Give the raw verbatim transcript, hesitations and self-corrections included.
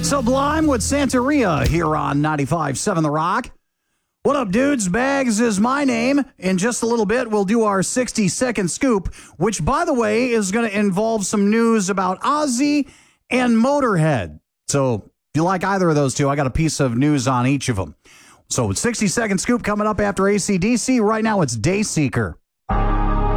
Sublime with Santeria here on ninety-five point seven The Rock. What up, dudes? Bags is my name. In just a little bit, we'll do our sixty-second scoop, which, by the way, is going to involve some news about Ozzy and Motorhead. So if you like either of those two, I got a piece of news on each of them. So sixty-second scoop coming up after A C D C. Right now, it's Dayseeker.